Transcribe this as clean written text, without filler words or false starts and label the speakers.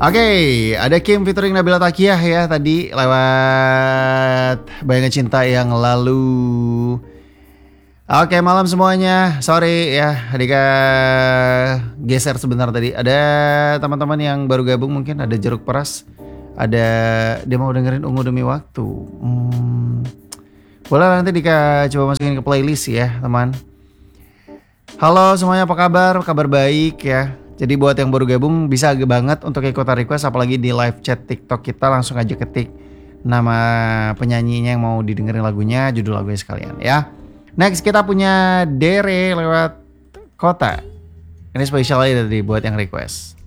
Speaker 1: Oke, ada Kim featuring Nabila Takiyah ya tadi lewat Bayangan Cinta yang lalu. Oke, malam semuanya. Sorry ya, Dika geser sebentar tadi. Ada teman-teman yang baru gabung mungkin ada Jeruk Peras. Ada dia mau dengerin Ungu Demi Waktu. Boleh nanti Dika coba masukin ke playlist ya, teman. Halo semuanya, apa kabar? Kabar baik ya. Jadi buat yang baru gabung bisa banget untuk ikutan request, apalagi di live chat TikTok kita langsung aja ketik nama penyanyinya yang mau didengerin lagunya, judul lagunya sekalian ya. Next kita punya Dere lewat Kota. Ini spesial aja tadi buat yang request.